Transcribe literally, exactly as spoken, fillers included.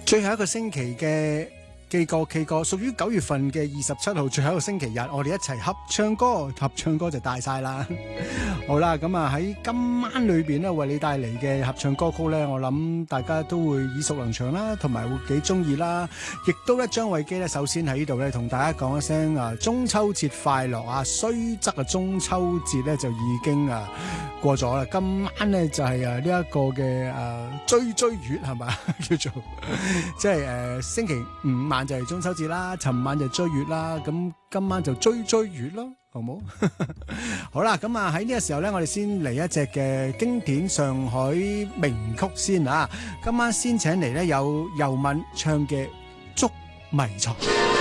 最後一個星期嘅記歌 K 歌，屬於九月份嘅二十七號最後一個星期日，我哋一齊合唱歌，合唱歌就大晒啦。好啦，咁啊喺今晚裏邊咧，為你帶嚟嘅合唱歌曲咧，我諗大家都會耳熟能詳啦，同埋會幾中意啦。亦都咧，張衛基咧，首先喺呢度咧，同大家講一聲啊，中秋節快樂啊！雖則啊，中秋節咧就已經啊過咗啦，今晚咧就係啊呢一個嘅誒追追月係咪叫做，即係誒星期五晚就係中秋節啦，尋晚就追月啦，咁今晚就追追月咯，好冇？好啦，咁啊喺呢個時候咧，我哋先嚟一隻嘅經典上海名曲先啊！今晚先請嚟咧有尤敏唱嘅《捉迷藏》。